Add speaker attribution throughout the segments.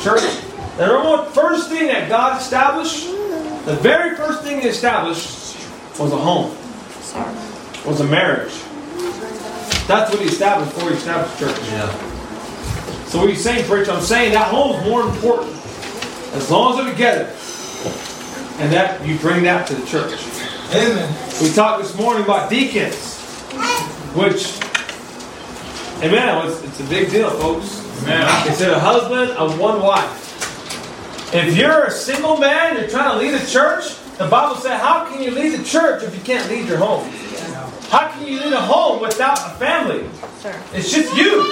Speaker 1: church. The first thing that God established, the very first thing He established was a home. Was a marriage. That's what He established before He established church.
Speaker 2: Yeah.
Speaker 1: So what are you saying, preacher? I'm saying that home is more important. As long as they're together. And that you bring that to the church.
Speaker 3: Amen.
Speaker 1: We talked this morning about deacons. Which, amen, it's a big deal, folks.
Speaker 3: Amen.
Speaker 1: It's a husband of one wife. If you're a single man, you're trying to lead a church, the Bible says, how can you lead a church if you can't lead your home? How can you lead a home without a family?
Speaker 4: Sure.
Speaker 1: It's just you.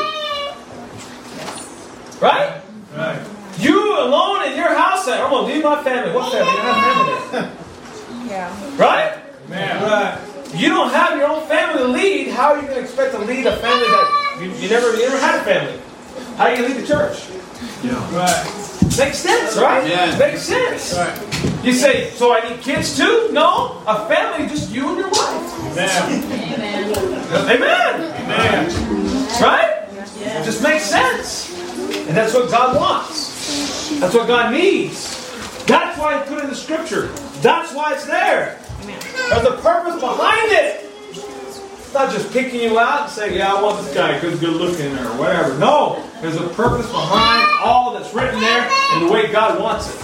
Speaker 1: Right?
Speaker 3: Right.
Speaker 1: You alone in your house say, I'm going to lead my family. What family? You don't have family there.
Speaker 4: Yeah.
Speaker 1: Right?
Speaker 3: Amen. Right.
Speaker 1: You don't have your own family to lead. How are you going to expect to lead a family that you never had a family? How do you lead the church?
Speaker 3: Yeah. Right.
Speaker 1: Makes sense, right?
Speaker 2: Yeah.
Speaker 1: Makes sense.
Speaker 3: Right.
Speaker 1: You say, so I need kids too? No. A family, just you and your wife.
Speaker 3: Amen.
Speaker 4: Amen.
Speaker 1: Amen.
Speaker 3: Amen.
Speaker 1: Right? It just makes sense. And that's what God wants. That's what God needs. That's why He put it in the Scripture. That's why it's there. There's a purpose behind it. It's not just picking you out and saying, yeah, I want this guy because good looking or whatever. No. There's a purpose behind all that's written there and the way God wants it.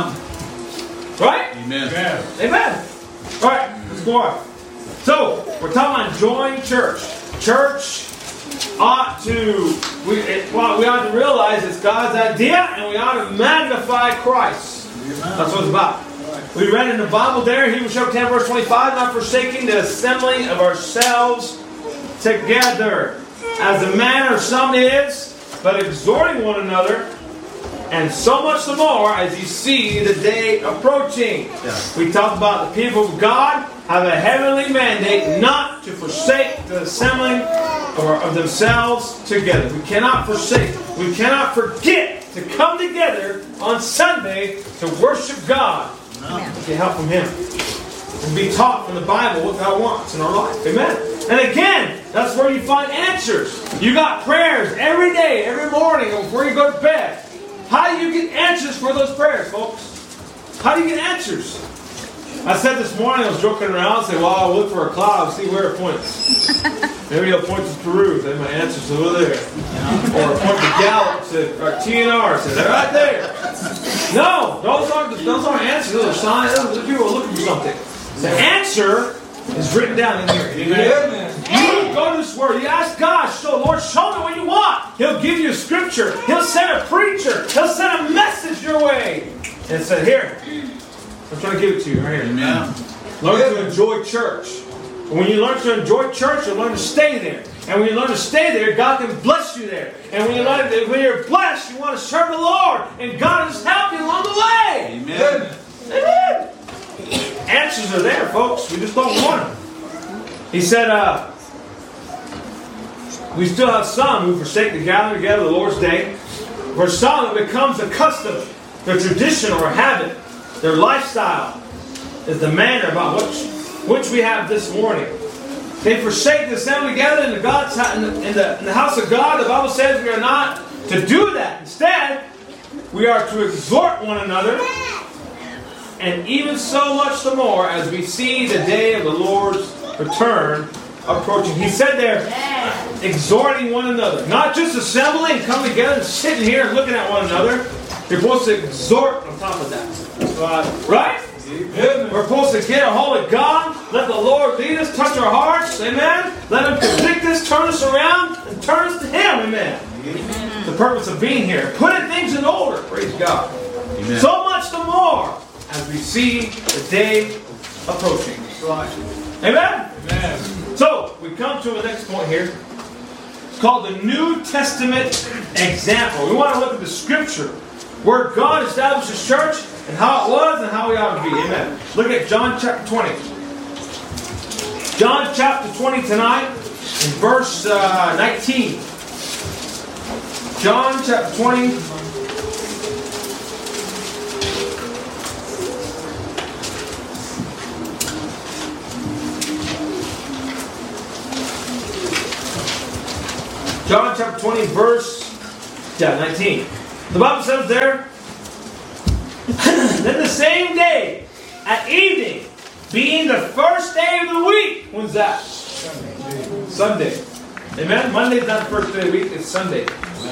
Speaker 1: Right?
Speaker 2: Amen.
Speaker 3: Amen.
Speaker 1: Amen. All right, let's go on. So, we're talking about enjoying church. Church ought to, we ought to realize it's God's idea and we ought to magnify Christ. That's what it's about. We read in the Bible there, Hebrews chapter 10, verse 25, not forsaking the assembling of ourselves together, as the manner of some is, but exhorting one another, and so much the more as you see the day approaching.
Speaker 2: Yeah.
Speaker 1: We talked about the people of God have a heavenly mandate not to forsake the assembling of themselves together. We cannot forsake, we cannot forget to come together on Sunday to worship God. Get help from Him. And be taught from the Bible what God wants in our life. Amen. And again, that's where you find answers. You got prayers every day, every morning, before you go to bed. How do you get answers for those prayers, folks? How do you get answers? I said this morning, I was joking around and said, well, I'll look for a cloud and see where it points. Maybe it'll point to Peru, then my answer's over there. Or point to Gallup, or TNR, said, they're right there. No, those aren't answers, those are signs. Those are people looking for something. The answer is written down in here.
Speaker 3: Amen.
Speaker 1: You go to this word, you ask God, Lord, show me what you want. He'll give you a scripture. He'll send a preacher. He'll send a message your way. And say, here, I'm trying to give it to you right here.
Speaker 2: Amen.
Speaker 1: Learn to enjoy church. And when you learn to enjoy church, you learn to stay there. And when you learn to stay there, God can bless you there. And when you're blessed, you want to serve the Lord. And God will just help you along the way.
Speaker 2: Amen.
Speaker 1: Amen. Answers are there, folks. We just don't want them. He said, we still have some who forsake the gathering together the Lord's day. For some, it becomes a custom, their tradition or a habit. Their lifestyle is the manner about which we have this morning. They forsake the assembly together in the house of God. The Bible says we are not to do that. Instead, we are to exhort one another, and even so much the more as we see the day of the Lord's return approaching. He said there, exhorting one another. Not just assembling and coming together and sitting here and looking at one another. You're supposed to exhort on top of that. Right? Amen. We're supposed to get a hold of God. Let the Lord lead us, touch our hearts. Amen. Let Him convict us, turn us around, and turn us to Him. Amen. Amen. The purpose of being here. Putting things in order. Praise God. Amen. So much the more as we see the day approaching. Amen? Amen. So, we come to the next point here. It's called the New Testament example. We want to look at the Scripture where God established His church and how it was and how we ought to be. Amen. Look at John chapter 20. John chapter 20 tonight in verse 19. John chapter 20. John chapter 20 verse 19. The Bible says there, then the same day, at evening, being the first day of the week. When's that? Sunday. Amen? Monday's not the first day of the week, it's Sunday.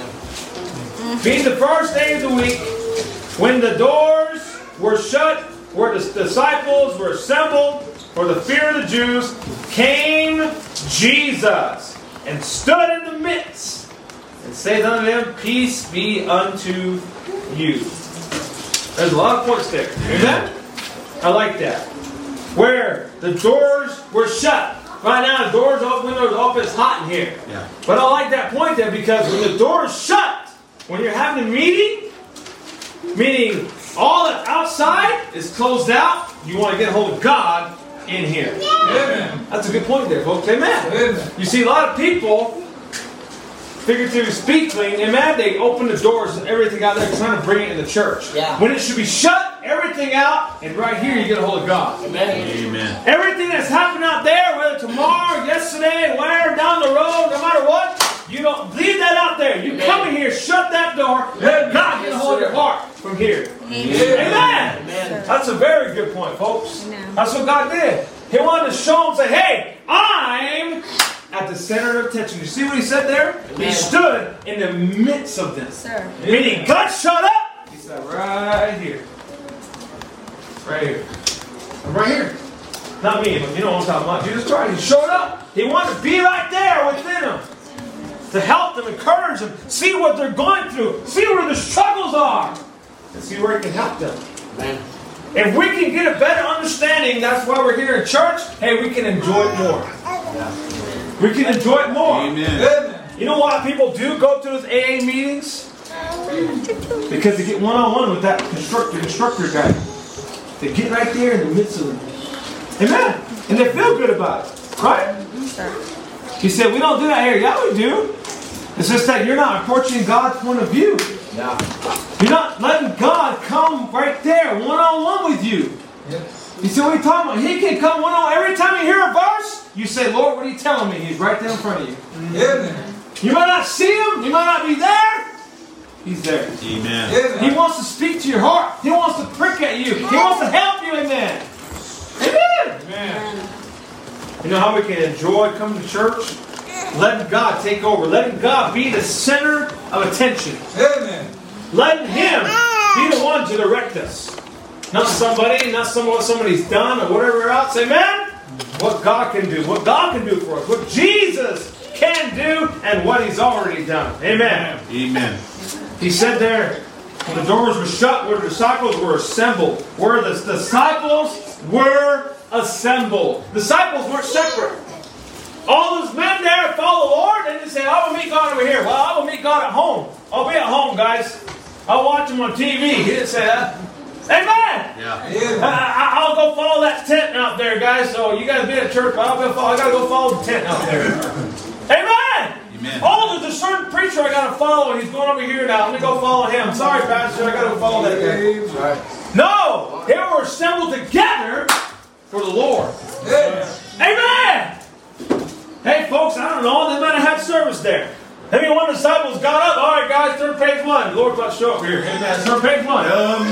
Speaker 1: Being the first day of the week, when the doors were shut, where the disciples were assembled for the fear of the Jews, came Jesus and stood in the midst and saith unto them, Peace be unto you. There's a lot of points there. Amen? I like that. Where the doors were shut. Right now the doors open, windows open, it's hot in here.
Speaker 2: Yeah.
Speaker 1: But I like that point there because when the door is shut, when you're having a meeting, meaning all that's outside is closed out, you want to get a hold of God in here.
Speaker 3: Amen.
Speaker 1: That's a good point there, folks. Amen.
Speaker 3: Amen.
Speaker 1: You see a lot of people, figuratively speaking, amen, they open the doors and everything out there trying to bring it in the church.
Speaker 4: Yeah.
Speaker 1: When it should be shut, everything out, and right here you get a hold of God.
Speaker 4: Amen.
Speaker 2: Amen.
Speaker 1: Everything that's happened out there, whether tomorrow, yesterday, where, down the road, no matter what, you don't leave that out there. You come in here, shut that door, let God get a hold of your heart from here. Amen.
Speaker 4: Amen.
Speaker 1: That's a very good point, folks.
Speaker 5: Amen.
Speaker 1: That's what God did. He wanted to show them, say, hey, I'm at the center of attention. You see what he said there? He
Speaker 4: Amen.
Speaker 1: stood in the midst of them.
Speaker 5: Sir.
Speaker 1: Meaning God shut up. He said, right here. Right here. Right here. Not me, but you know what I'm talking about. Jesus Christ. He showed up. He wanted to be right there within them. To help them, encourage them, see what they're going through, see where the struggles are, and see where he can help them.
Speaker 4: Amen.
Speaker 1: If we can get a better understanding, that's why we're here in church, hey, we can enjoy it more. We can enjoy it more.
Speaker 2: Amen.
Speaker 1: You know why people do go to those AA meetings? Because they get one-on-one with that instructor guy. They get right there in the midst of them. Amen. And they feel good about it. Right?
Speaker 5: Sir.
Speaker 1: He said, we don't do that here. Yeah, we do. It's just that you're not approaching God's point of view.
Speaker 4: Yeah.
Speaker 1: You're not letting God come right there, one-on-one with you. You see what he's talking about? He can come one-on-one. Every time you hear a verse, you say, Lord, what are you telling me? He's right there in front of you.
Speaker 3: Amen.
Speaker 1: You might not see him. You might not be there. He's there.
Speaker 2: Amen.
Speaker 1: He wants to speak to your heart. He wants to prick at you. He wants to help you in that. Amen.
Speaker 3: Amen.
Speaker 1: You know how we can enjoy coming to church? Letting God take over. Letting God be the center of attention.
Speaker 3: Amen.
Speaker 1: Letting Him be the one to direct us. Not somebody, not what somebody's done or whatever else. Amen? What God can do. What God can do for us. What Jesus can do and what He's already done. Amen.
Speaker 2: Amen.
Speaker 1: He said there, when the doors were shut, where the disciples were assembled. Where the disciples were assembled. Disciples weren't separate. All those men there follow the Lord and they say, I will meet God over here. Well, I will meet God at home. I'll be at home, guys. I'll watch Him on TV. He didn't say that. Amen.
Speaker 2: Yeah.
Speaker 1: I'll go follow that tent out there, guys. So you guys be at church, but I gotta go follow the tent out there. Amen.
Speaker 2: Amen.
Speaker 1: Oh, there's a certain preacher I gotta follow. He's going over here now. Let me go follow him. Sorry, Pastor, I gotta go follow that guy. No, they were assembled together for the Lord. Amen. Hey, folks, I don't know. They might have had service there. Maybe one of the disciples got up. All right, guys, turn to page 1. The Lord's about to show up here. Amen. Turn to page 1.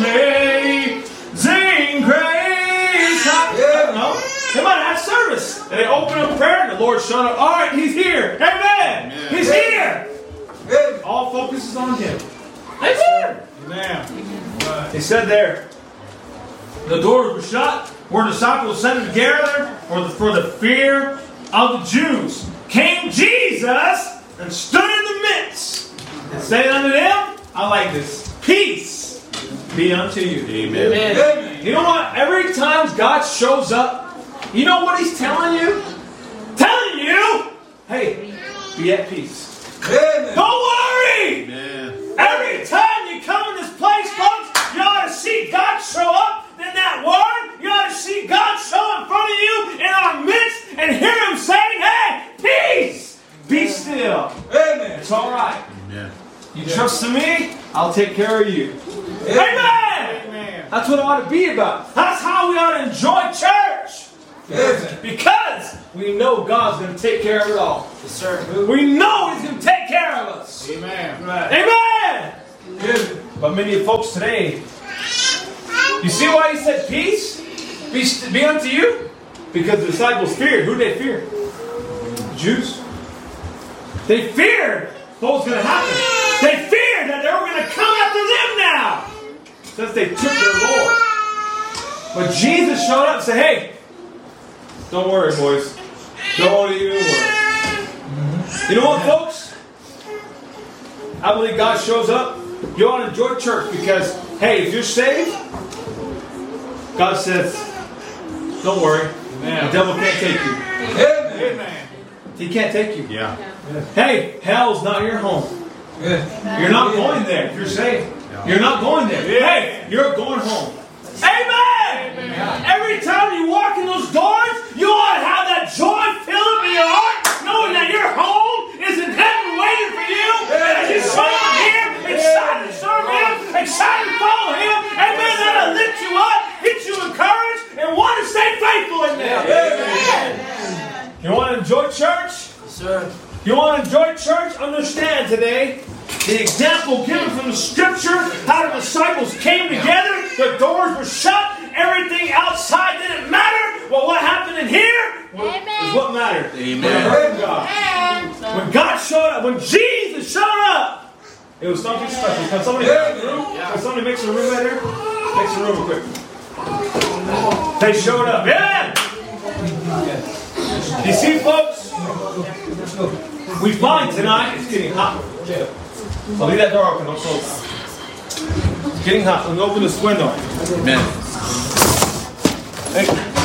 Speaker 1: Amazing grace. I don't know. They might have had service. And they opened up prayer and the Lord showed up. All right, He's here. Amen. He's here. All focus is on Him. Amen.
Speaker 3: Amen.
Speaker 1: He said there, the doors were shut, where the disciples assembled together for the fear of the Jews. Came Jesus and stood in the midst and said unto them, I like this, peace be unto you.
Speaker 2: Amen.
Speaker 4: Amen.
Speaker 1: You know what? Every time God shows up, you know what He's telling you? Telling you, hey, be at peace.
Speaker 3: Amen.
Speaker 1: Don't worry.
Speaker 2: Amen.
Speaker 1: Every time you come in this place, folks, you ought to see God show up in that word. You ought to see God show in front of you in our midst and hear Him saying, hey, peace, be still.
Speaker 3: Amen.
Speaker 1: It's all right.
Speaker 2: Amen.
Speaker 1: You trust in me, I'll take care of you. Amen.
Speaker 3: Amen.
Speaker 1: That's what it ought to be about. That's how we ought to enjoy church.
Speaker 3: Amen.
Speaker 1: Because we know God's going to take care of it all.
Speaker 4: Yes, sir.
Speaker 1: We know He's going to take care of us.
Speaker 3: Amen.
Speaker 1: Amen.
Speaker 3: Amen.
Speaker 1: But many of folks today, you see why he said peace? Be unto you? Because the disciples feared. Who did they fear? The Jews. They feared what was going to happen. They feared that they were going to come after them now. Since they took their Lord. But Jesus showed up and said, hey, don't worry, boys. Don't even worry. You know what, folks? I believe God shows up. You ought to enjoy church because, hey, if you're saved, God says, don't worry. The devil can't take you.
Speaker 3: Amen.
Speaker 1: He can't take you.
Speaker 4: Yeah.
Speaker 1: Hey, hell's not your home. You're not going there if you're saved. You're not going there. Hey, you're going home. Amen! Every time you walk in those doors, you ought to have that joy fill up in your heart, knowing that your home is in heaven waiting for you. And as you show up here, excited to serve Him, excited to follow Him, amen, that'll lift you up, get you encouraged, and want to stay faithful in there. Amen. You want to enjoy church?
Speaker 2: Sir.
Speaker 1: You want to enjoy church? Understand today the example given from the Scripture, how the disciples came together, the doors were shut, everything outside didn't matter. Well, what happened in here is what mattered.
Speaker 4: Amen.
Speaker 1: When God showed up, when Jesus showed up, it was something special. Can somebody make a room? Can somebody make some room right there? Make some room real quick. They showed up. Yeah! You see, folks? We find tonight it's getting hot. So leave that door open. Don't close it. It's getting hot. Let me open this window.
Speaker 4: Amen.
Speaker 1: Hey.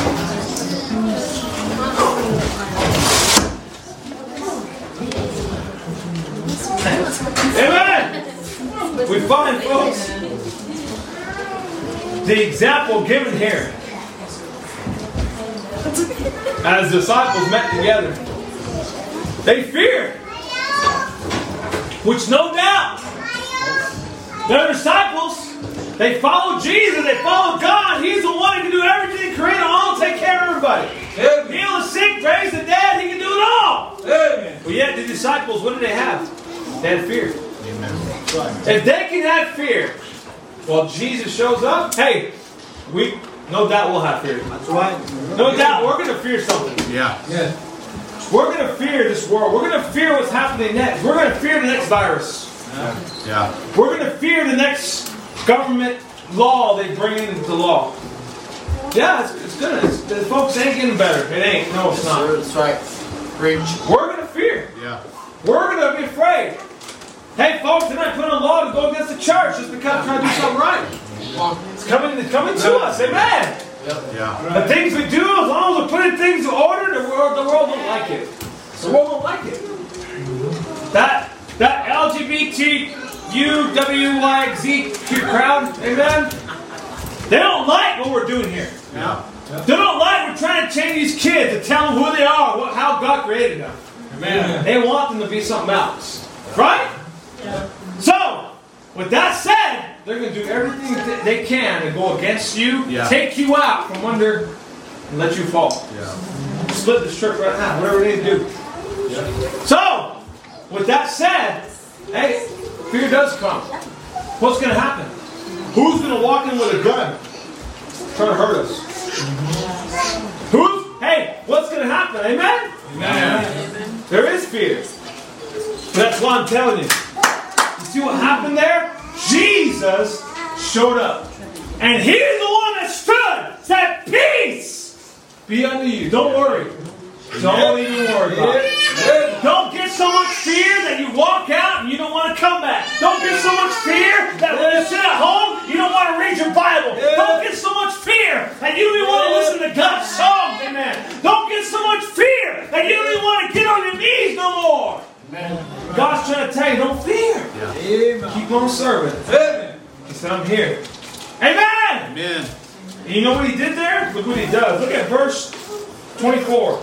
Speaker 1: Amen. We find, folks, the example given here. As the disciples met together, they feared. Which no doubt, their disciples, they followed Jesus, they followed God. He's the one who can do everything, create all, take care of everybody.
Speaker 3: Amen.
Speaker 1: Heal the sick, raise the dead, He can do it all.
Speaker 3: Amen.
Speaker 1: But yet the disciples, what did they have? They had fear.
Speaker 4: Amen.
Speaker 1: If they can have fear, while Jesus shows up, hey, we no doubt we'll have fear.
Speaker 2: That's right.
Speaker 1: No doubt we're going to fear something.
Speaker 4: Yeah.
Speaker 3: Yes.
Speaker 1: We're going to fear this world. We're going to fear what's happening next. We're going to fear the next virus.
Speaker 4: Yeah.
Speaker 1: We're going to fear the next government law they bring into law. Yeah, it's good. The folks ain't getting better. It ain't. No, it's not.
Speaker 2: That's right. Preach.
Speaker 1: We're going to fear.
Speaker 4: Yeah.
Speaker 1: We're going to be afraid. Hey, folks, they're not putting a law to go against the church just because they're trying to do something right. It's coming to us. Amen.
Speaker 4: Yeah.
Speaker 1: The things we do, as long as we're putting things in order, the world don't like it. The world don't like it. That LGBTQWYZ crowd, amen? They don't like what we're doing here.
Speaker 4: Yeah.
Speaker 1: They don't like we're trying to change these kids to tell them who they are, how God created them. Amen. They want them to be something else. Right? Yeah. So, with that said, they're going to do everything they can to go against you, take you out from under, and let you fall.
Speaker 4: Yeah.
Speaker 1: Split this church right now, whatever they do. Yeah. So, with that said, hey, fear does come. What's going to happen? Who's going to walk in with a gun trying to hurt us? Hey, what's going to happen? Amen? Amen. There is fear. That's why I'm telling you. You see what happened there? Jesus showed up. And He's the one that stood, said, peace be unto you. Don't worry. Don't even worry about it. Don't get so much fear that you walk out and you don't want to come back. Don't get so much fear that when you sit at home, you don't want to read your Bible. Don't get so much fear that you don't even want to listen to God's songs. Amen. Don't get so much fear that you don't even want to get on your knees no more. Amen. God's trying to tell you, don't fear.
Speaker 2: Amen.
Speaker 1: Keep on serving.
Speaker 3: Amen.
Speaker 1: He said, I'm here. Amen.
Speaker 4: Amen.
Speaker 1: And you know what He did there? Look what He does. Look at verse 24.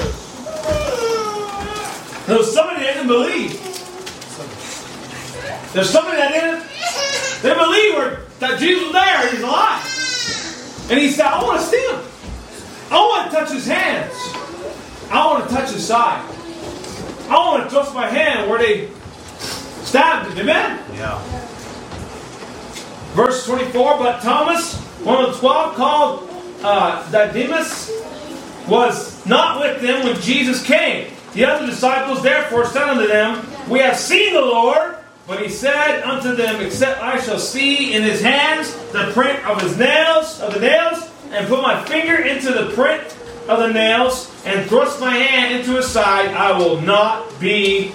Speaker 1: There's somebody that didn't believe. There's somebody that didn't believe that Jesus was there. He's alive. And he said, I want to see Him. I want to touch His hands. I want to touch His side. I want to touch my hand where they stabbed Him. Amen?
Speaker 4: Yeah.
Speaker 1: Verse 24, but Thomas, one of the 12, called Didymus, was not with them when Jesus came. The other disciples therefore said unto them, we have seen the Lord. But he said unto them, except I shall see in his hands the print of the nails, and put my finger into the print of the nails, and thrust my hand into his side, I will not believe.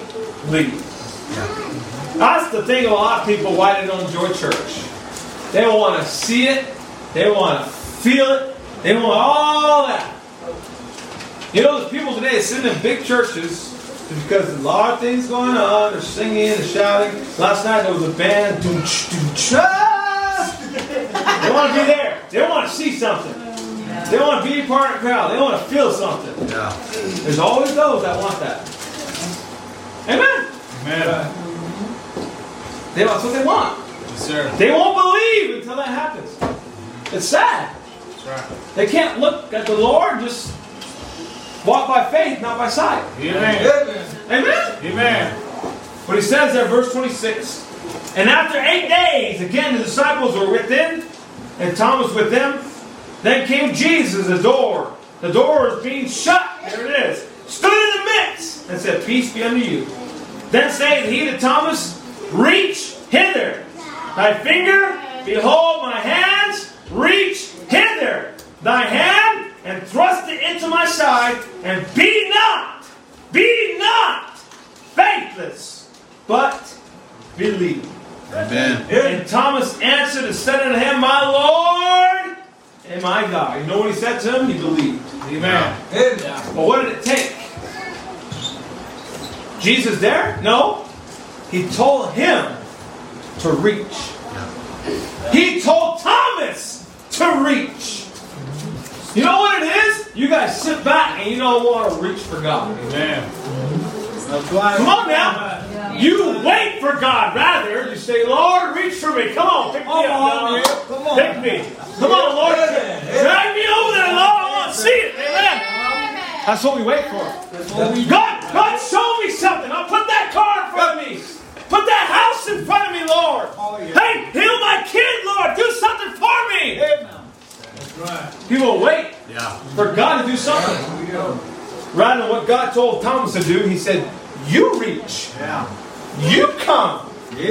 Speaker 1: That's the thing of a lot of people why they don't enjoy church. They want to see it, they want to feel it, they want all that. You know, there's people today sitting in big churches because a lot of things going on. They're singing and shouting. Last night there was a band. They want to be there. They want to see something. They want to be part of the crowd. They want to feel something.
Speaker 4: Yeah.
Speaker 1: There's always those that want that. Amen.
Speaker 4: Amen.
Speaker 1: That's what they want.
Speaker 4: Yes, sir.
Speaker 1: They won't believe until that happens. It's sad.
Speaker 4: That's right.
Speaker 1: They can't look at the Lord, just walk by faith, not by sight.
Speaker 4: Amen.
Speaker 1: Amen?
Speaker 4: Amen.
Speaker 1: But he says there, verse 26, and after 8 days, again the disciples were within, and Thomas with them. Then came Jesus at the door. The door was being shut. There it is. Stood in the midst, and said, peace be unto you. Then saith he to Thomas, reach hither thy finger, behold my hands, reach hither thy hand, and thrust it into my side, and be not faithless, but believe.
Speaker 4: Amen.
Speaker 1: And Thomas answered and said unto him, my Lord and my God. You know what he said to him? He believed.
Speaker 4: Amen.
Speaker 1: But what did it take? Jesus there? No. He told him to reach. He told Thomas to reach. You know what it is? You guys sit back and you don't want to reach for God.
Speaker 4: Amen.
Speaker 1: Come on now. You wait for God. Rather, you say, Lord, reach for me. Come on, pick me up.
Speaker 2: Come on.
Speaker 1: Pick me. Come on, Lord. Drag me over there, Lord. I want to see it. Amen. That's what we wait for. God, show me something. I'll put that car in front of me. Put that house in front of me, Lord. Hey, heal my kid, Lord. Do something for me. People wait for God to do something. Rather than what God told Thomas to do, he said, you reach. You come.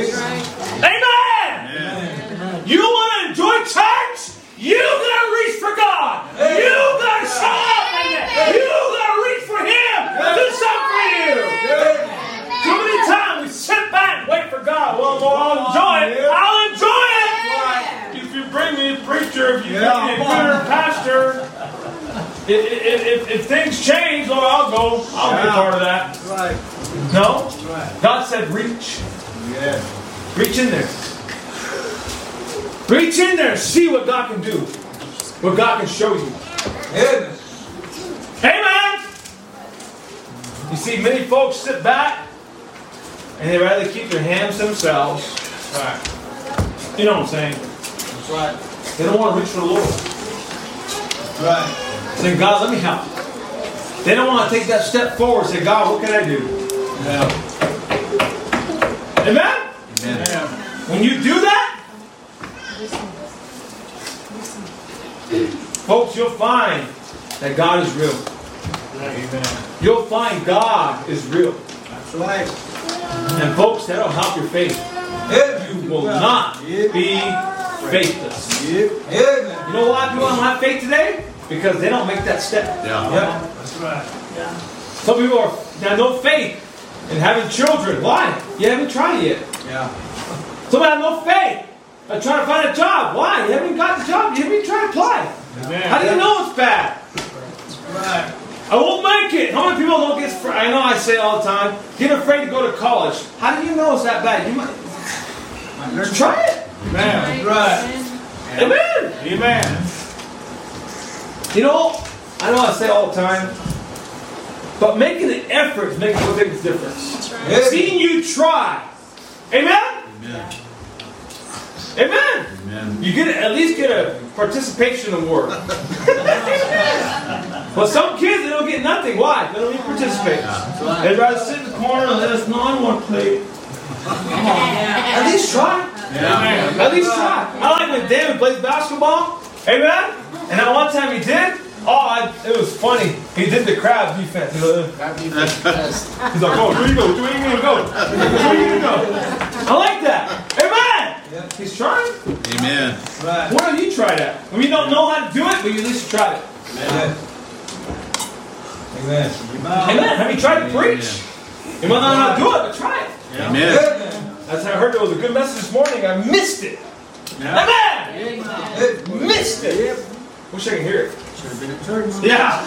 Speaker 1: Amen. You want to enjoy church? You gotta reach for God. You gotta show up in there. You gotta reach for Him. Do something for you. Too many times we sit back and wait for God. Well, I'll enjoy it. I'll enjoy it. If you bring me a preacher, if you bring me a good pastor, if things change, Lord, I'll go. I'll be part of that.
Speaker 2: Right.
Speaker 1: No. God said, reach.
Speaker 2: Yeah.
Speaker 1: Reach in there. Reach in there and see what God can do. What God can show you. Amen. You see, many folks sit back and they rather keep their hands to themselves.
Speaker 2: Right.
Speaker 1: You know what I'm saying?
Speaker 2: That's right.
Speaker 1: They don't want to reach for the Lord.
Speaker 2: Right.
Speaker 1: Saying, God, let me help. They don't want to take that step forward and say, God, what can I do?
Speaker 2: Yeah.
Speaker 1: Amen?
Speaker 4: Amen.
Speaker 1: When you do that, folks, you'll find that God is real.
Speaker 2: Amen.
Speaker 1: You'll find God is real.
Speaker 2: That's right.
Speaker 1: And folks, that'll help your faith. You will not be faithless. You know why people don't have faith today? Because they don't make that step.
Speaker 2: That's right.
Speaker 1: Some people have no faith in having children. Why? You haven't tried yet.
Speaker 2: Yeah.
Speaker 1: Some have no faith in trying to find a job. Why? You haven't got the job. You haven't even tried to apply. How do you know it's bad?
Speaker 2: Right.
Speaker 1: I won't make it. How many people don't get afraid? I know I say it all the time. Get afraid to go to college. How do you know it's that bad? You might try it.
Speaker 2: Amen. Right.
Speaker 1: Amen.
Speaker 4: Amen.
Speaker 1: You know, I know I say it all the time, but making an effort makes a big difference. Seeing you try. Amen?
Speaker 4: Amen.
Speaker 1: Amen.
Speaker 4: Amen.
Speaker 1: You at least get a participation award. But some kids, they don't get nothing. Why? They don't even participate. They'd rather sit in the corner and let us know I want to play. At least try.
Speaker 4: Yeah.
Speaker 1: At least try. I like when David plays basketball. Amen. And that one time he did. It was funny. He did the crab defense. He's like, oh, where you go? Where you gonna go? Where you gonna go? I like that. Amen. He's trying.
Speaker 4: Amen.
Speaker 2: Right.
Speaker 1: Why don't you try that? I mean, you don't know how to do it, but you at least tried it.
Speaker 2: Amen. Amen.
Speaker 1: Amen. Have you tried to preach? You might not know how to do it, but try it.
Speaker 4: Amen.
Speaker 1: That's how I heard there was a good message this morning. I missed it. Amen. Missed it. Wish I could hear it.
Speaker 2: Should have been at church.
Speaker 1: Yeah.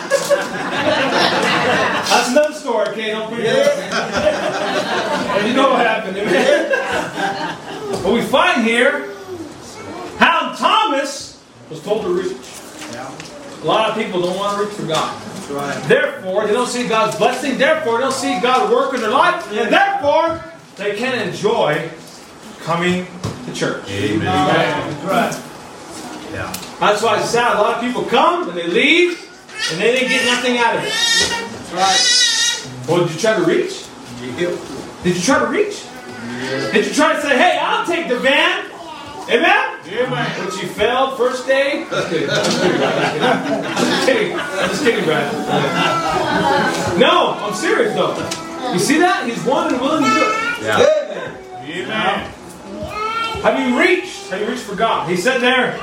Speaker 1: That's another story, okay? Don't forget. And you know what happened, amen? But we find here how Thomas was told to reach. A lot of people don't want to reach for God.
Speaker 2: That's right.
Speaker 1: Therefore, they don't see God's blessing. Therefore, they don't see God work in their life. And therefore, they can't enjoy coming to church.
Speaker 4: Amen.
Speaker 2: That's right.
Speaker 4: Yeah.
Speaker 1: That's why it's sad. A lot of people come and they leave and they didn't get nothing out of it.
Speaker 2: That's right.
Speaker 1: Well, did you try to reach?
Speaker 2: Yep.
Speaker 1: Did you try to reach? Did you try to say, hey, I'll take the van? Amen?
Speaker 2: Amen.
Speaker 1: But you failed first day? Just kidding. Just kidding. Just kidding, Brad. No, I'm serious though. You see that? He's wanting and willing to do it.
Speaker 4: Yeah.
Speaker 2: Amen.
Speaker 1: Have you reached? Have you reached for God? He's sitting there.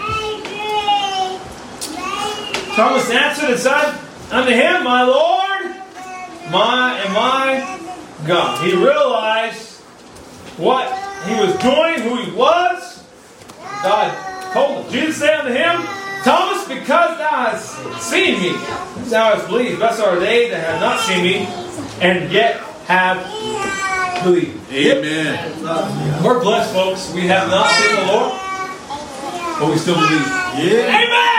Speaker 1: Thomas answered and said unto him, my Lord, my God. He realized what he was doing, who he was. God told him. Jesus said unto him, Thomas, because thou hast seen me, thou hast believed. Blessed are they that have not seen me, and yet have believed.
Speaker 4: Amen.
Speaker 1: We're blessed, folks. We have not seen the Lord, but we still believe.
Speaker 2: Yeah.
Speaker 1: Amen!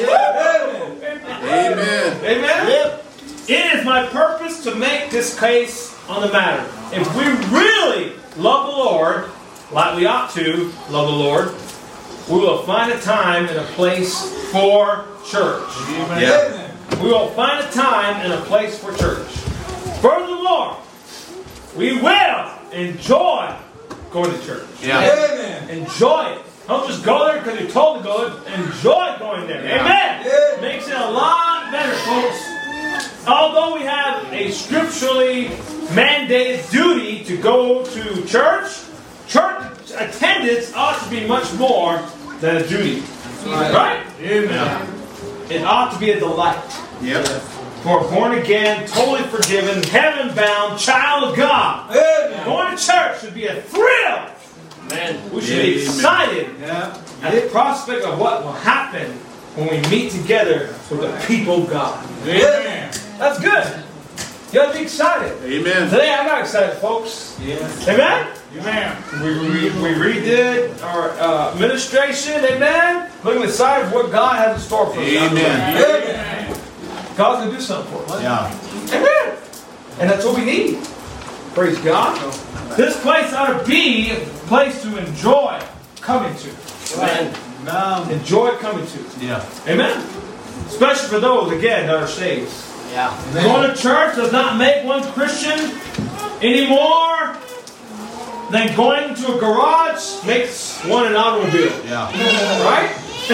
Speaker 4: Amen.
Speaker 1: Amen? It is my purpose to make this case on the matter. If we really love the Lord, like we ought to love the Lord, we will find a time and a place for church.
Speaker 4: Yeah.
Speaker 1: We will find a time and a place for church. Furthermore, we will enjoy going to church.
Speaker 4: Yeah.
Speaker 2: Amen.
Speaker 1: Enjoy it. Don't just go there because you're told to go there. Enjoy going there.
Speaker 4: Yeah.
Speaker 1: Amen.
Speaker 2: Yeah.
Speaker 1: Makes it a lot better, folks. Although we have a scripturally mandated duty to go to church, church attendance ought to be much more than a duty. Right?
Speaker 2: Amen.
Speaker 1: It ought to be a delight.
Speaker 4: Yep.
Speaker 1: For a born again, totally forgiven, heaven bound child of God.
Speaker 2: Amen.
Speaker 1: Going to church should be a thrill. Man, we should be excited
Speaker 2: Yeah.
Speaker 1: at the prospect of what will happen when we meet together with the people of God.
Speaker 2: Amen.
Speaker 1: That's good. You ought to be excited.
Speaker 4: Amen.
Speaker 1: Today I got excited, folks.
Speaker 2: Yes.
Speaker 1: Amen?
Speaker 2: Amen.
Speaker 1: We redid our administration. Amen? Looking at the side of what God has in store for us.
Speaker 4: Amen.
Speaker 2: Amen.
Speaker 1: God's going to do something for us.
Speaker 4: Yeah.
Speaker 1: Amen. And that's what we need. Praise God. This place ought to be a place to enjoy coming to. Amen.
Speaker 2: Amen.
Speaker 1: Enjoy coming to.
Speaker 4: Yeah.
Speaker 1: Amen. Especially for those, again, that are saved.
Speaker 2: Yeah.
Speaker 1: Going to church does not make one Christian any more than going to a garage makes one an automobile.
Speaker 4: Yeah.
Speaker 1: Right?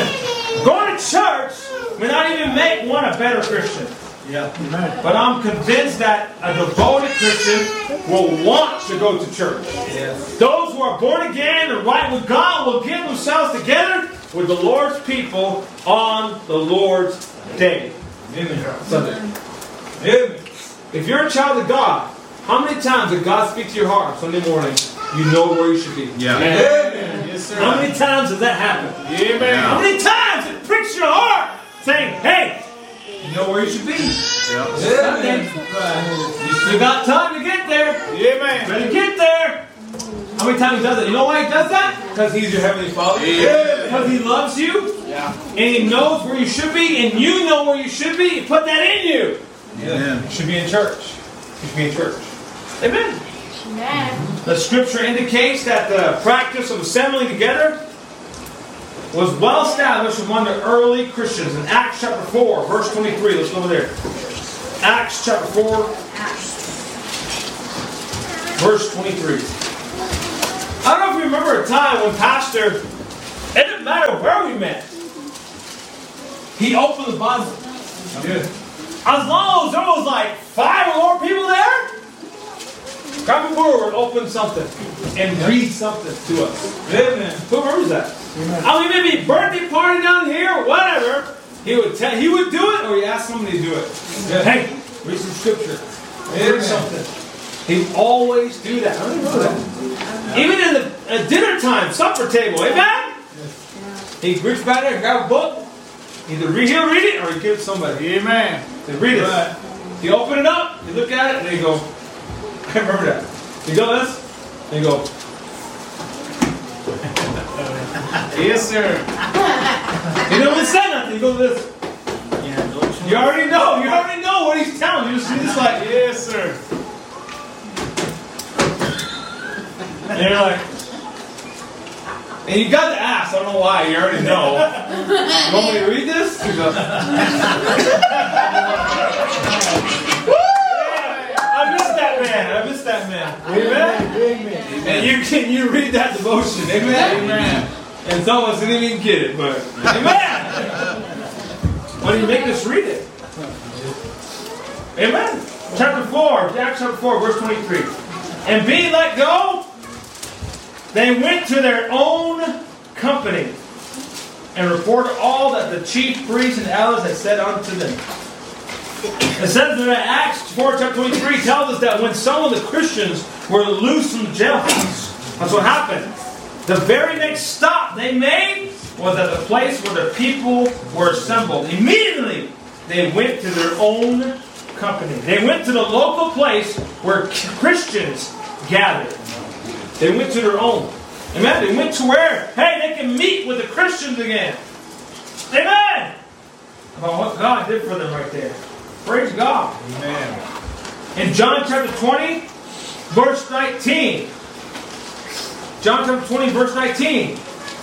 Speaker 1: Going to church may not even make one a better Christian.
Speaker 2: Yeah. Amen.
Speaker 1: But I'm convinced that a devoted Christian will want to go to church.
Speaker 2: Yes.
Speaker 1: Those who are born again and right with God will get themselves together with the Lord's people on the Lord's day.
Speaker 2: Amen.
Speaker 1: Sunday.
Speaker 2: Amen.
Speaker 1: If you're a child of God, how many times did God speak to your heart Sunday morning? You know where you should be.
Speaker 4: Yeah.
Speaker 2: Amen. Yes, sir.
Speaker 1: How many times does that happen?
Speaker 2: Amen.
Speaker 1: How many times it pricks your heart saying, hey, you know where you should be.
Speaker 4: Yeah.
Speaker 1: Sunday. You still got time to get there.
Speaker 2: Amen.
Speaker 1: Better get there. How many times he does it? You know why he does that? Because he's your heavenly Father.
Speaker 4: Yeah.
Speaker 1: Because he loves you.
Speaker 2: Yeah.
Speaker 1: And he knows where you should be. And you know where you should be. He put that in you.
Speaker 4: Amen.
Speaker 1: You should be in church. You should be in church. Amen.
Speaker 5: Amen.
Speaker 1: The scripture indicates that the practice of assembling together was well established among the early Christians. In Acts chapter 4, verse 23. Let's go over there. Acts chapter 4, verse 23. I don't know if you remember a time when Pastor, it didn't matter where we met. He opened the Bible.
Speaker 2: Good.
Speaker 1: As long as there was like 5 or more people there, grab a board and open something and read something to us.
Speaker 2: Amen.
Speaker 1: Who remembers that?
Speaker 2: Amen.
Speaker 1: I mean, maybe birthday party down here or whatever. He would do it, or he asked somebody to do it. Hey, read some scripture. Read something. He'd always do that. I don't remember that. Even in the dinner time, supper table. Amen? He'd reach back there and grab a book. Either he'll read it or he'd give it to somebody.
Speaker 2: Amen.
Speaker 1: They read it.
Speaker 2: Right.
Speaker 1: You open it up, you look at it, and you go, I remember that. You go this, and you go,
Speaker 2: Yes, sir.
Speaker 1: you don't even say nothing, you go this. You already know what he's telling you. You're just like,
Speaker 2: Yes, sir.
Speaker 1: and you're like, and you got to ask, I don't know why, you already know. You want me to read this? You go, I missed that man. Amen?
Speaker 2: Amen.
Speaker 1: And you read that devotion. Amen?
Speaker 2: Amen.
Speaker 1: And some of us didn't even get it, but amen. Why do you make us read it? Amen. Acts chapter 4, verse 23. And being let go, they went to their own company and reported all that the chief priests and elders had said unto them. It says that Acts 4, chapter 23 tells us that when some of the Christians were loose from jailhouse, that's what happened. The very next stop they made was at the place where the people were assembled. Immediately, they went to their own company. They went to the local place where Christians gathered. They went to their own. Amen? They went to where, hey, they can meet with the Christians again. Amen? About what God did for them right there. Praise God.
Speaker 2: Amen.
Speaker 1: In John chapter 20, verse 19. John chapter 20, verse 19.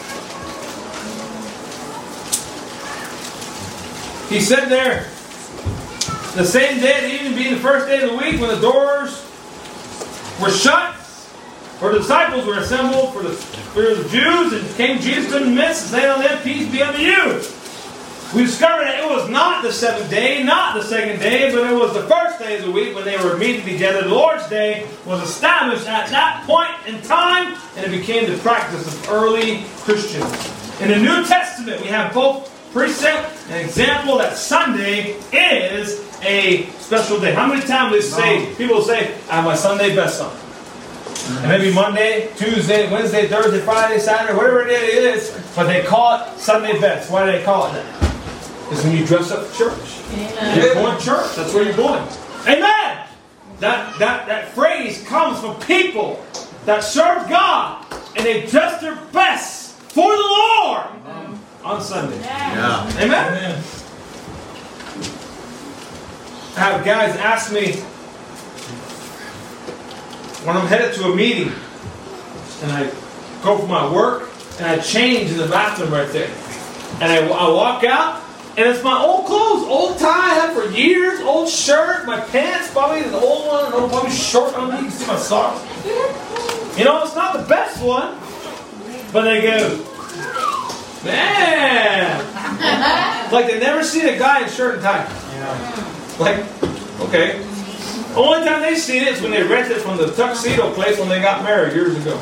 Speaker 1: He said there, the same day, the evening being the first day of the week, when the doors were shut, where the disciples were assembled for the Jews, and came Jesus in the midst, and saying unto them, peace be unto you. We discovered that it was not the 7th day, not the 2nd day, but it was the first day of the week when they were meeting together. The Lord's Day was established at that point in time, and it became the practice of early Christians. In the New Testament, we have both precept and example that Sunday is a special day. How many times people say, I have my Sunday best on? And maybe Monday, Tuesday, Wednesday, Thursday, Friday, Saturday, whatever it is, but they call it Sunday best. Why do they call it that? It's when you dress up for church. Amen. You're going to church. That's where you're going. Amen. That phrase comes from people that serve God and they dress their best for the Lord on Sunday.
Speaker 4: Yeah.
Speaker 1: Amen.
Speaker 2: Amen.
Speaker 1: I have guys ask me when I'm headed to a meeting and I go for my work and I change in the bathroom right there. And I walk out and it's my old clothes, old tie I had for years, old shirt, my pants, probably the old one, probably short on me, you can see my socks. You know, it's not the best one, but they go, man! Like they never seen a guy in shirt and tie. Like, okay. Only time they seen it is when they rented it from the tuxedo place when they got married years ago.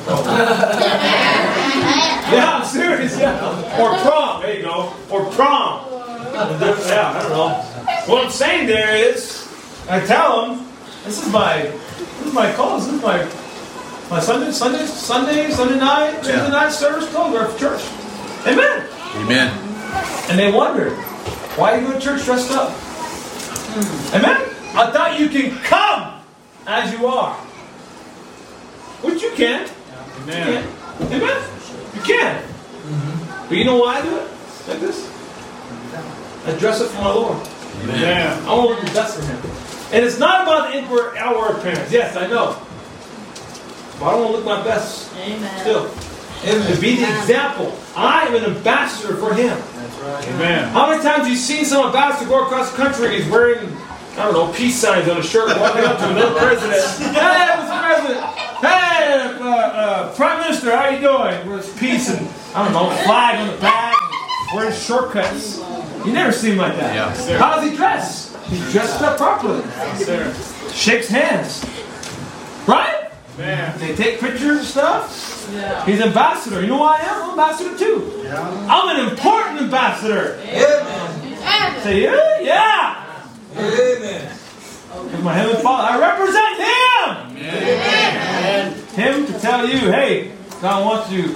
Speaker 1: Yeah, I'm serious, yeah. Or prom, there you go. Or prom. Yeah, I don't know. What I'm saying there is, I tell them, this is my clothes. This is my Sunday night, Tuesday night service clothes are for church. Amen.
Speaker 4: Amen.
Speaker 1: And they wonder, why are you going to church dressed up? Amen. I thought you can come as you are. Which you can.
Speaker 2: Amen.
Speaker 1: Amen. You can. But you know why I do it? Like this. I dress up for my Lord.
Speaker 2: Amen.
Speaker 1: I want to look the best for Him. And it's not about the outward appearance. Yes, I know. But I want to look my best.
Speaker 5: Amen.
Speaker 1: Still. And to be the example. I am an ambassador for Him.
Speaker 2: That's right. Amen.
Speaker 1: How many times have you seen some ambassador go across the country and he's wearing, I don't know, peace signs on his shirt, walking up to another president? Hey, Mr. President! Hey, Prime Minister, how you doing? With peace and, I don't know, flag on the back, wearing shortcuts. You never see him like that.
Speaker 4: Yeah, sir.
Speaker 1: How does he dress? He's dressed up properly.
Speaker 2: Yes, sir.
Speaker 1: Shakes hands. Right?
Speaker 2: Man.
Speaker 1: They take pictures and stuff.
Speaker 5: Yeah.
Speaker 1: He's ambassador. You know who I am? I'm ambassador too.
Speaker 2: Yeah.
Speaker 1: I'm an important ambassador.
Speaker 3: Amen.
Speaker 1: Say, yeah, yeah.
Speaker 3: Amen.
Speaker 1: With my heavenly Father, I represent Him.
Speaker 2: Amen.
Speaker 1: Him to tell you, hey, God wants you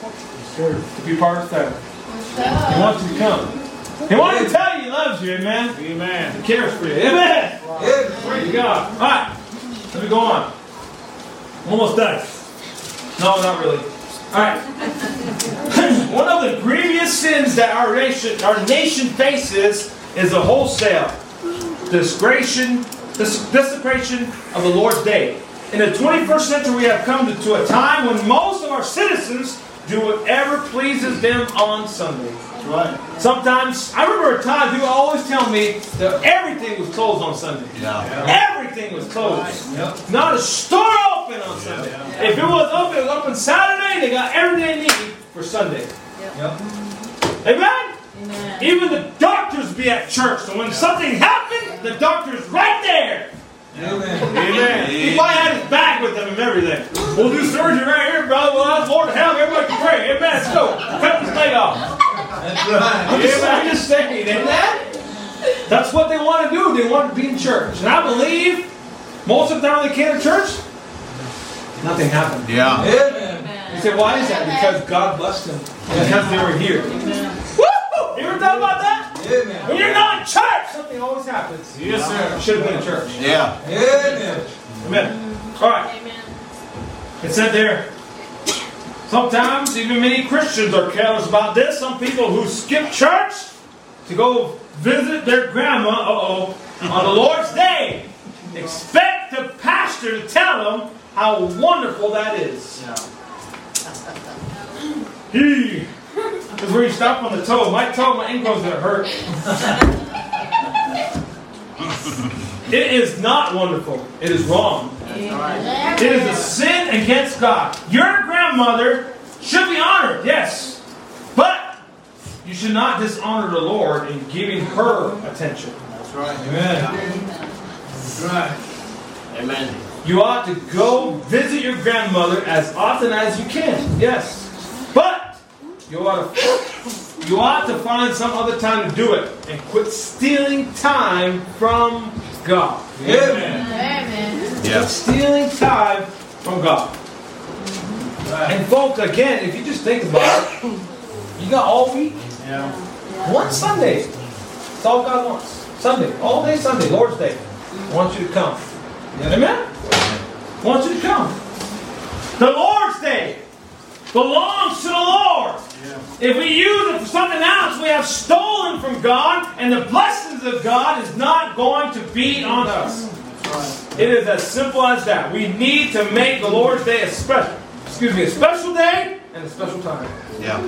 Speaker 1: to be part of that. He wants you to come. He wants to tell you He loves you, amen.
Speaker 2: Amen.
Speaker 1: He cares for you, amen.
Speaker 3: Amen.
Speaker 1: Praise God. All right, let me go on. Almost done. No, not really. All right. One of the grievous sins that our nation faces is the wholesale desecration of the Lord's day. In the 21st century, we have come to a time when most of our citizens do whatever pleases them on Sunday.
Speaker 2: That's right.
Speaker 1: Sometimes, I remember a time people always tell me that everything was closed on Sunday.
Speaker 4: Yeah.
Speaker 1: Everything was closed.
Speaker 3: Yep.
Speaker 1: Not a store open on Sunday. If it was open Saturday, they got everything they need for Sunday.
Speaker 3: Yep.
Speaker 1: Amen?
Speaker 5: Amen.
Speaker 1: Even the doctors be at church. So when something happened, the doctor's right there.
Speaker 3: Amen.
Speaker 2: Amen.
Speaker 1: He might have his bag with him and everything. We'll do surgery right here, brother. We'll ask Lord to help. Everybody can pray. Amen. Let's go. Cut his leg off.
Speaker 3: That's right.
Speaker 1: I'm just saying, amen? That's what they want to do. They want to be in church. And I believe most of the time when they came to church, nothing happened.
Speaker 4: Yeah.
Speaker 3: Amen.
Speaker 1: You say, why is that? Because God blessed them. Because they were here. Woo! You ever thought about that?
Speaker 3: Amen.
Speaker 1: When you're not in church, something always happens.
Speaker 2: Yes, sir.
Speaker 1: You should have been in church.
Speaker 4: Yeah.
Speaker 3: Amen.
Speaker 1: Amen. All right.
Speaker 5: Amen.
Speaker 1: It said there, sometimes even many Christians are careless about this. Some people who skip church to go visit their grandma, on the Lord's day, expect the pastor to tell them how wonderful that is. Because where you stop on the toe, my ankle's gonna hurt. It is not wonderful. It is wrong. It is a sin against God. Your grandmother should be honored, yes. But you should not dishonor the Lord in giving her attention.
Speaker 2: That's right.
Speaker 3: Amen. That's right.
Speaker 2: Amen.
Speaker 1: You ought to go visit your grandmother as often as you can, yes. But you ought to find some other time to do it and quit stealing time from God.
Speaker 3: Amen.
Speaker 5: Amen.
Speaker 4: Yes.
Speaker 1: Stealing time from God. And folks, again, if you just think about it, you got all week.
Speaker 2: Yeah.
Speaker 1: One Sunday. That's all God wants. Sunday. All day Sunday. Lord's Day. I want you to come. Amen? I want you to come. The Lord's Day belongs to the Lord. If we use it for something else, we have stolen from God, and the blessings of God is not going to be on us. It is as simple as that. We need to make the Lord's Day a special day and a special time.
Speaker 4: Yeah.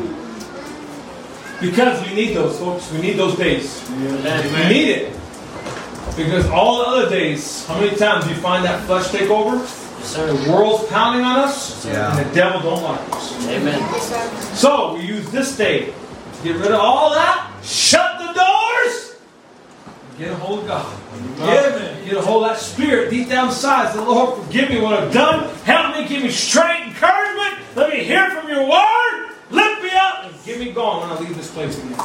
Speaker 1: Because we need those, folks. We need those days.
Speaker 2: Amen.
Speaker 1: We need it. Because all the other days, how many times do you find that flesh take over? The world's pounding on us,
Speaker 4: Yeah.
Speaker 1: and the devil don't like us.
Speaker 2: Amen.
Speaker 1: So we use this day to get rid of all that, shut the doors, and get a hold of God.
Speaker 3: Amen.
Speaker 1: Get a hold of that spirit deep down inside. Say, Lord, forgive me what I've done. Help me, give me strength, encouragement. Let me hear from your word. Lift me up and get me going when I leave this place again.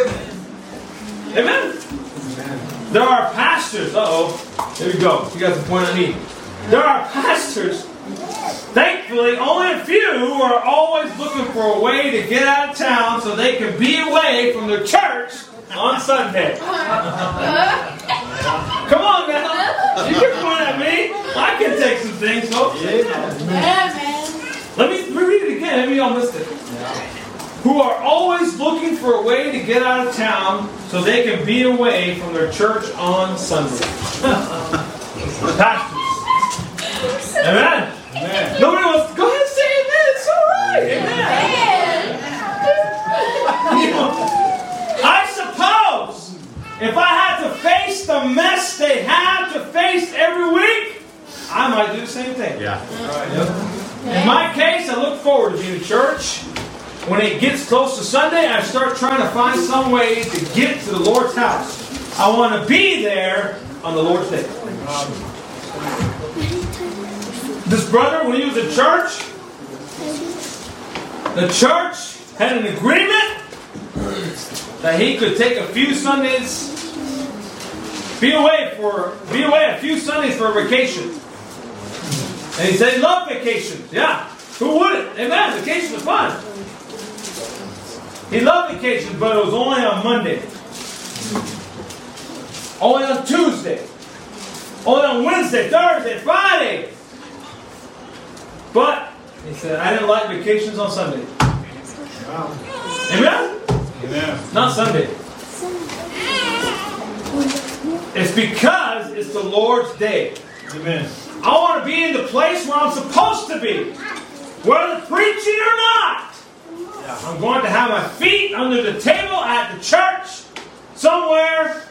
Speaker 3: Amen.
Speaker 1: Amen? There are pastors. There we go. You guys are pointing at me. There are pastors, thankfully, only a few who are always looking for a way to get out of town so they can be away from their church on Sunday. Come on now. You can point at me. I can take some things, folks.
Speaker 5: Amen.
Speaker 1: Let me read it again. Maybe y'all missed it. Who are always looking for a way to get out of town so they can be away from their church on Sunday. Pastors. Amen.
Speaker 2: Amen.
Speaker 1: Nobody wants to go ahead and say amen. It's all right. Amen. I suppose if I had to face the mess they have to face every week, I might do the same thing.
Speaker 4: Yeah.
Speaker 1: In my case, I look forward to being in church. When it gets close to Sunday, I start trying to find some way to get to the Lord's house. I want to be there on the Lord's day. This brother, when he was in church, the church had an agreement that he could take a few Sundays, be away a few Sundays for a vacation. And he said he loved vacations. Yeah, who wouldn't? Amen. Vacations are fun. He loved vacations, but it was only on Monday, only on Tuesday, only on Wednesday, Thursday, Friday. But he said, I didn't like vacations on Sunday. Amen?
Speaker 3: Amen.
Speaker 1: Not Sunday. It's because it's the Lord's day.
Speaker 3: Amen.
Speaker 1: I want to be in the place where I'm supposed to be, whether preaching or not. I'm going to have my feet under the table at the church somewhere,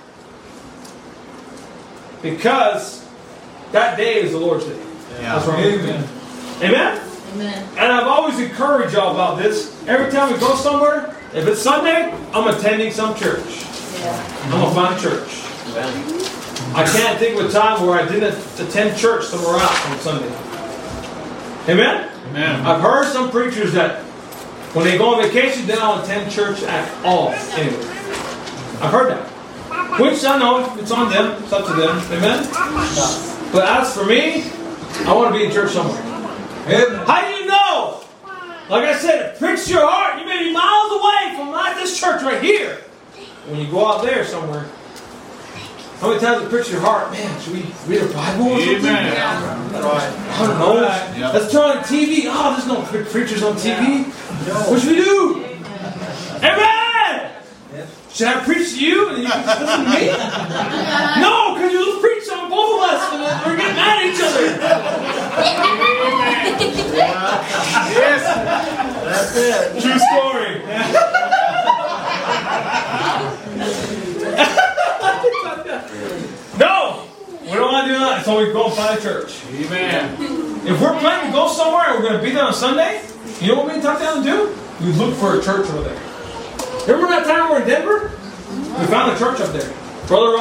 Speaker 1: because that day is the Lord's day.
Speaker 4: Yeah.
Speaker 1: That's right.
Speaker 3: Amen.
Speaker 1: Amen?
Speaker 5: Amen.
Speaker 1: And I've always encouraged y'all about this. Every time we go somewhere, if it's Sunday, I'm attending some church.
Speaker 5: Yeah.
Speaker 1: I'm going to find a church. I can't think of a time where I didn't attend church somewhere else on Sunday. Amen?
Speaker 3: Amen.
Speaker 1: I've heard some preachers that when they go on vacation, they don't attend church at all. Anyway, I've heard that. Which I know, it's on them. It's up to them. Amen? But as for me, I want to be in church somewhere.
Speaker 3: Amen.
Speaker 1: How do you know? Like I said, it pricks your heart. You may be miles away from this church right here. When you go out there somewhere, how many times it pricks your heart? Man, should we read a Bible or something?
Speaker 3: Amen.
Speaker 1: I don't know.
Speaker 4: Yeah.
Speaker 1: Let's turn on TV. Oh, there's no preachers on TV. What should we do? Amen! Should I preach to you and you can listen to me? No, because you'll preach on both of us and we're getting mad at each other.
Speaker 2: Yes. That's it.
Speaker 1: True story. No! We don't want to do that, so we go and find a church.
Speaker 3: Amen.
Speaker 1: If we're planning to go somewhere and we're going to be there on Sunday, you know what me and Tuck Down do? We look for a church over there. Remember that time we were in Denver? We found a church up there. Brother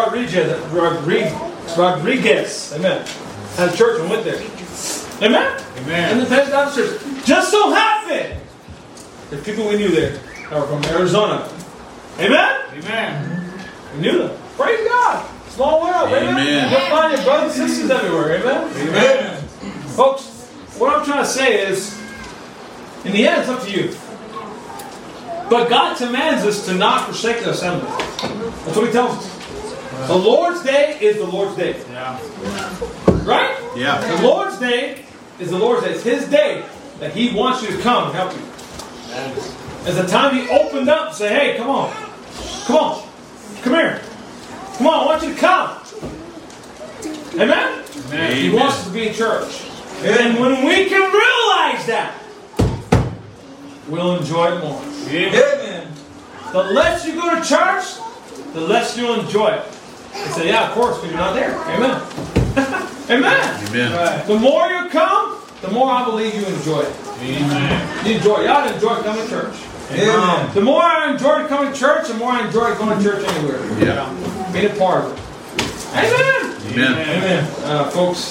Speaker 1: Rodriguez, amen, had a church and went there. Amen?
Speaker 3: Amen.
Speaker 1: And the Pentecostal church. Just so happened there's people we knew there that were from Arizona. Amen?
Speaker 3: Amen.
Speaker 1: We knew them. Praise God. Small world. Amen.
Speaker 4: Amen.
Speaker 1: You'll find your brothers and sisters everywhere. Amen?
Speaker 3: Amen.
Speaker 1: Folks, what I'm trying to say is, in the end, it's up to you. But God commands us to not forsake the assembly. That's what He tells us. The Lord's day is the Lord's day.
Speaker 3: Yeah.
Speaker 1: Right?
Speaker 4: Yeah.
Speaker 1: The Lord's day is the Lord's day. It's His day that He wants you to come and help you. It's the time He opened up and said, hey, come on. Come on. Come here. Come on, I want you to come. Amen?
Speaker 3: Amen.
Speaker 1: He wants us to be in church. And when we can realize that, we'll enjoy it more.
Speaker 3: Amen.
Speaker 1: The less you go to church, the less you'll enjoy it. You say, yeah, of course, because you're not there. Amen. Amen.
Speaker 4: Amen.
Speaker 3: Right.
Speaker 1: The more you come, the more I believe you enjoy it.
Speaker 3: Amen.
Speaker 1: You enjoy it. You ought to enjoy coming to church.
Speaker 3: Amen.
Speaker 1: The more I enjoy coming to church, the more I enjoy going to church anywhere.
Speaker 4: Yeah.
Speaker 1: Being a part of it. Amen.
Speaker 4: Amen.
Speaker 1: Amen. Folks,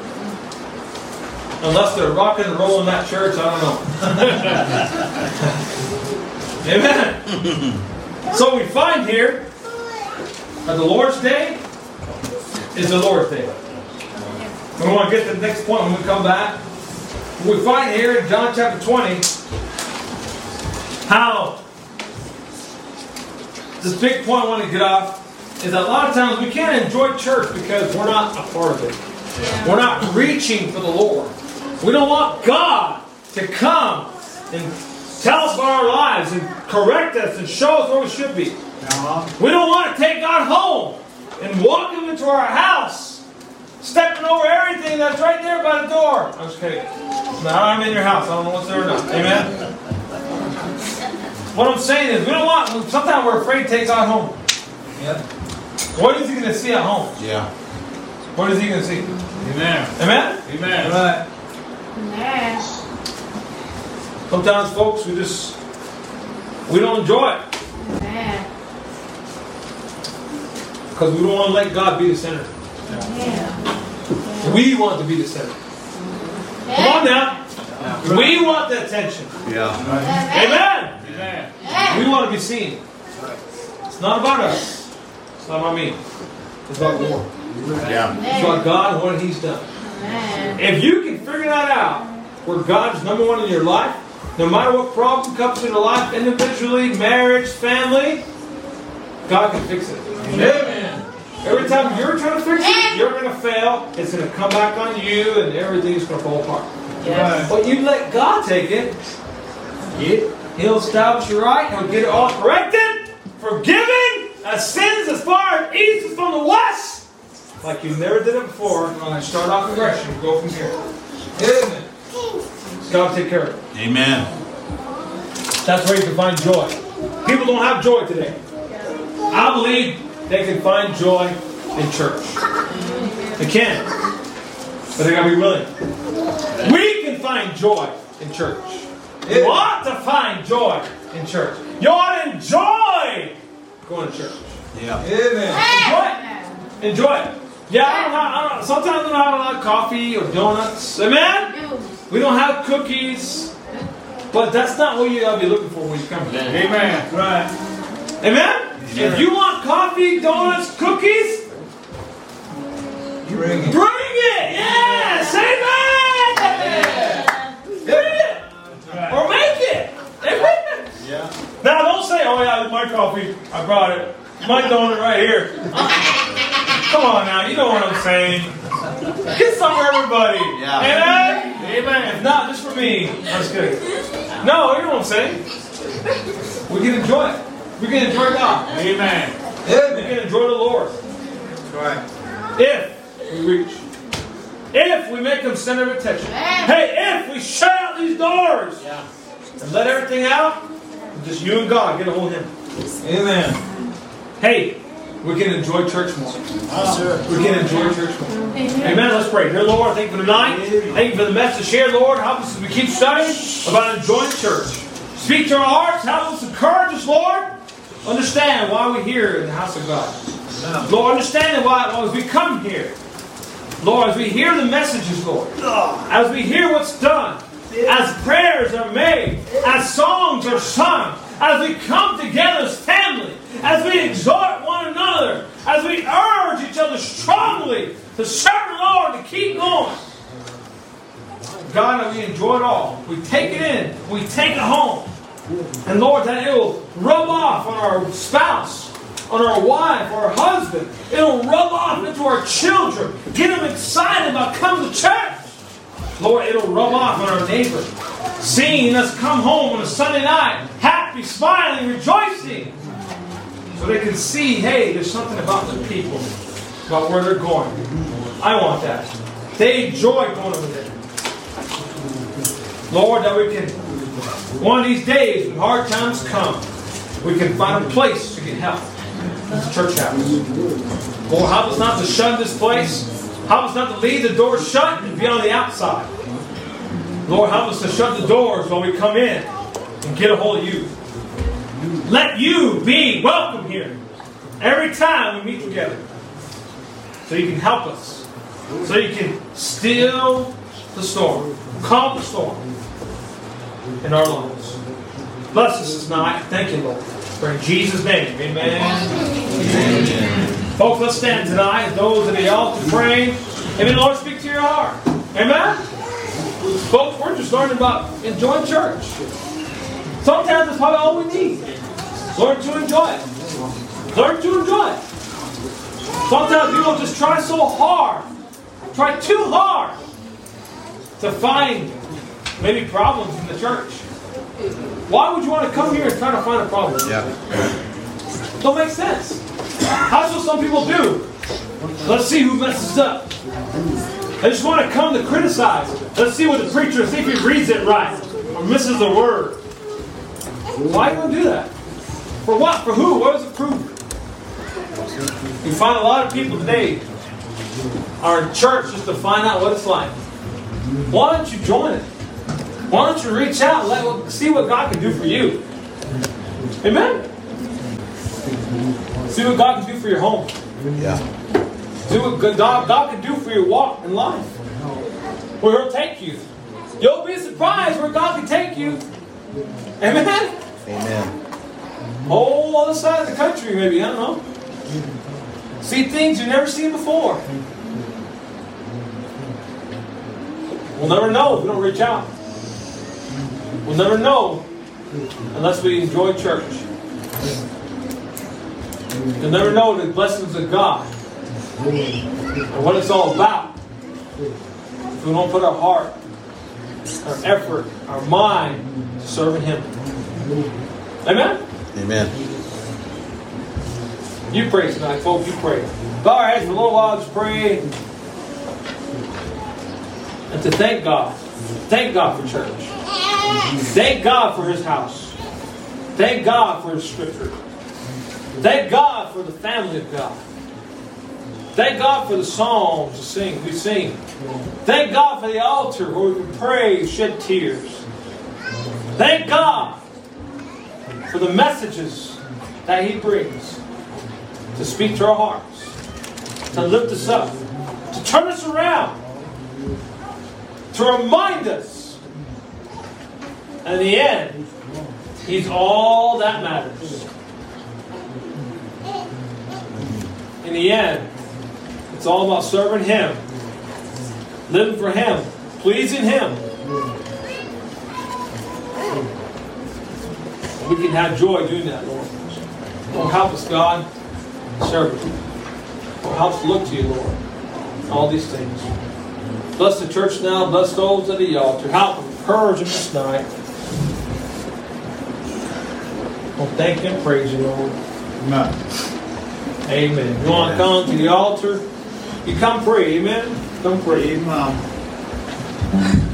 Speaker 1: unless they're rocking and rolling that church, I don't know. Amen. So we find here that the Lord's day is the Lord's day. We want to get to the next point when we come back. We find here in John chapter 20 how this big point I want to get off is that a lot of times we can't enjoy church because we're not a part of it. We're not reaching for the Lord. We don't want God to come and tell us about our lives and correct us and show us where we should be. We don't want to take God home and walk Him into our house, stepping over everything that's right there by the door. I'm just kidding. Now I'm in your house. I don't know what's there or not. Amen? What I'm saying is, we don't want, sometimes we're afraid to take God home.
Speaker 3: Yeah.
Speaker 1: What is He going to see at home?
Speaker 4: Yeah.
Speaker 1: What is He going to see?
Speaker 3: Amen.
Speaker 1: Amen?
Speaker 3: Amen.
Speaker 2: Right.
Speaker 5: Amen.
Speaker 1: Sometimes, folks, we don't enjoy it
Speaker 5: Amen.
Speaker 1: because we don't want to let God be the center.
Speaker 5: Amen.
Speaker 1: We want to be the center. Come on now. We want the attention.
Speaker 4: Yeah.
Speaker 1: Amen.
Speaker 3: Amen.
Speaker 1: We want to be seen. It's not about us. It's not about me. It's about the Lord.
Speaker 4: Yeah.
Speaker 1: It's about God and what He's done.
Speaker 5: Amen.
Speaker 1: If you can figure that out, where God's number one in your life, no matter what problem comes into life, individually, marriage, family, God can fix it.
Speaker 3: Amen.
Speaker 1: Every time you're trying to fix it, you're going to fail. It's going to come back on you, and everything's going to fall apart.
Speaker 5: Yes.
Speaker 1: But you let God take it. He'll establish you right. He'll get it all corrected, forgiven, as sins as far as east is from the west. Like you never did it before. And start off fresh and go from here. Amen. God will take care of it.
Speaker 4: Amen.
Speaker 1: That's where you can find joy. People don't have joy today. I believe they can find joy in church. They can. But they got to be willing. We can find joy in church. You ought to find joy in church. You ought to enjoy going to church.
Speaker 4: Yeah.
Speaker 2: Amen.
Speaker 1: Enjoy it. Yeah, I don't sometimes I don't have a lot of coffee or donuts. Amen? We don't have cookies. But that's not what you ought to be looking for when you come here.
Speaker 3: Amen.
Speaker 2: Right.
Speaker 1: Amen? If you want coffee, donuts, cookies,
Speaker 2: Bring it.
Speaker 1: bring it! Yes! Amen! Bring it! Or make it! Amen!
Speaker 2: Yeah.
Speaker 1: Now don't say, oh yeah, my coffee, I brought it. My donut right here. Come on now, you know what I'm saying. Get some for everybody.
Speaker 4: Yeah.
Speaker 1: Amen?
Speaker 3: Amen.
Speaker 1: If not, just for me. I'm just kidding. No, you know what I'm saying. We can enjoy it. We can enjoy God.
Speaker 3: Amen.
Speaker 1: We can enjoy the Lord.
Speaker 2: Right.
Speaker 1: If we reach. If we make Him center of attention. Hey, if we shut out these doors and let everything out, just you and God get a hold of Him.
Speaker 2: Amen.
Speaker 1: Hey, we can enjoy church more.
Speaker 2: Yes, sir.
Speaker 1: We can enjoy church more. Amen. Let's pray. Dear Lord, thank you for tonight. Thank you for the message here, Lord. Help us as we keep studying about enjoying church. Speak to our hearts. Help us, encourage us, Lord. Understand why we're here in the house of God. Lord, understand why as we come here. Lord, as we hear the messages, Lord. As we hear what's done. As prayers are made. As songs are sung. As we come together as family. As we exhort one another. As we urge each other strongly to serve the Lord, to keep going. God, that we enjoy it all. We take it in. We take it home. And Lord, that it will rub off on our spouse, on our wife, or our husband. It'll rub off into our children. Get them excited about coming to church. Lord, it'll rub off on our neighbor. Seeing us come home on a Sunday night, happy, smiling, rejoicing. So they can see, hey, there's something about the people, about where they're going. I want that. They enjoy going over there. Lord, that we can, one of these days when hard times come, we can find a place to get help. This church house. Lord, help us not to shun this place. Help us not to leave the doors shut and be on the outside. Lord, help us to shut the doors while we come in and get a hold of you. Let you be welcome here every time we meet together. So you can help us. So you can still the storm. Calm the storm in our lives. Bless us this night. Thank you, Lord. For in Jesus' name, amen. Amen. Folks, let's stand tonight as those at the altar praying. Amen. Lord, speak to your heart. Amen. Folks, we're just learning about enjoying church. Sometimes that's probably all we need. Learn to enjoy it. Learn to enjoy it. Sometimes people just try so hard. Try too hard to find maybe problems in the church. Why would you want to come here and try to find a problem?
Speaker 4: Yeah.
Speaker 1: Don't make sense. That's what some people do. Let's see who messes up. They just want to come to criticize. Let's see what the preacher, see if he reads it right or misses the word. Why are you going to do that? For what? For who? What does it prove? You find a lot of people today our church just to find out what it's like. Why don't you join it? Why don't you reach out and see what God can do for you? Amen? See what God can do for your home.
Speaker 4: Yeah.
Speaker 1: See what God can do for your walk in life. Where He'll take you. You'll be surprised where God can take you. Amen?
Speaker 4: Amen.
Speaker 1: Whole other side of the country, maybe. I don't know. See things you've never seen before. We'll never know if we don't reach out. We'll never know unless we enjoy church. You'll never know the blessings of God and what it's all about if we don't put our heart, our effort, our mind to serving Him. Amen?
Speaker 4: Amen.
Speaker 1: You pray tonight, folks. You pray. Bow our heads for a little while. Just pray. And to thank God. Thank God for church. Thank God for His house. Thank God for His Scripture. Thank God for the family of God. Thank God for the songs we sing. Thank God for the altar where we can pray, shed tears. Thank God for the messages that He brings to speak to our hearts, to lift us up, to turn us around, to remind us. And in the end, He's all that matters. In the end, it's all about serving Him, living for Him, pleasing Him. We can have joy doing that, Lord. Lord, help us, God, serve You. Lord, help us look to You, Lord. All these things. Bless the church now. Bless those at the altar. Help them, encourage them this night. Well, thank You and praise You, Lord.
Speaker 2: Amen.
Speaker 1: Amen. You want to come to the altar? You come pray. Amen. Come pray.
Speaker 2: Amen.